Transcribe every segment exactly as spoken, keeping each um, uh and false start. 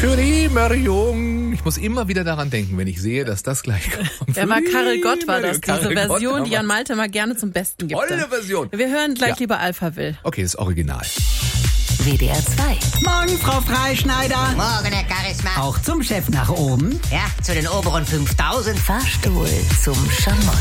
Für die Marion. Ich muss immer wieder daran denken, wenn ich sehe, dass das gleich kommt. Ja, war Karel Gott war das, diese Karel Version, Gott, die Jan Malte mal gerne zum Besten gibt. Tolle Version. Wir hören gleich Ja. lieber Alphaville. Okay, das Original. W D R zwei. Morgen, Frau Freischneider. Morgen, Herr Charisma. Auch zum Chef nach oben. Ja, zu den oberen fünftausend. Fahrstuhl zum Schamott.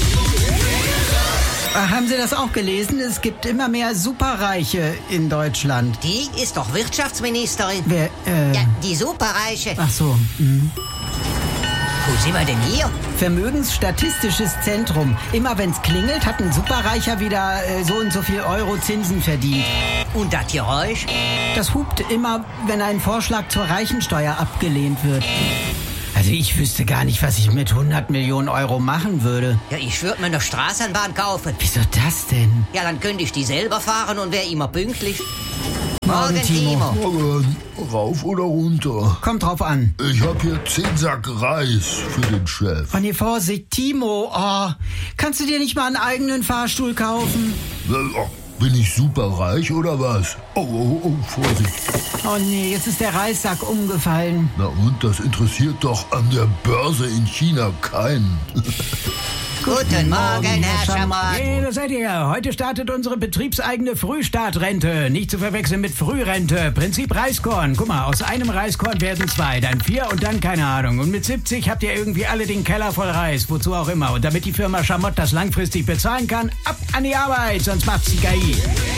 Ach, haben Sie das auch gelesen? Es gibt immer mehr Superreiche in Deutschland. Die ist doch Wirtschaftsministerin. Wer, äh... Ja, die Superreiche. Ach so, hm. Wo sind wir denn hier? Vermögensstatistisches Zentrum. Immer wenn's klingelt, hat ein Superreicher wieder äh, so und so viel Euro Zinsen verdient. Und das Geräusch? Das hupt immer, wenn ein Vorschlag zur Reichensteuer abgelehnt wird. Also ich wüsste gar nicht, was ich mit hundert Millionen Euro machen würde. Ja, ich würde mir eine Straßenbahn kaufen. Wieso das denn? Ja, dann könnte ich die selber fahren und wäre immer pünktlich. Morgen, Timo. Morgen. Rauf oder runter? Kommt drauf an. Ich hab hier zehn Sack Reis für den Chef. Oh nee, Vorsicht, Timo. Oh, kannst du dir nicht mal einen eigenen Fahrstuhl kaufen? Äh, oh, Bin ich superreich oder was? Oh, oh, oh, Vorsicht. Oh nee, jetzt ist der Reissack umgefallen. Na und, das interessiert doch an der Börse in China keinen. Guten Morgen, Herr Schamott. Hey, da seid ihr. Heute startet unsere betriebseigene Frühstartrente. Nicht zu verwechseln mit Frührente. Prinzip Reiskorn. Guck mal, aus einem Reiskorn werden zwei, dann vier und dann keine Ahnung. Und mit siebzig habt ihr irgendwie alle den Keller voll Reis, wozu auch immer. Und damit die Firma Schamott das langfristig bezahlen kann, ab an die Arbeit, sonst macht's die K I.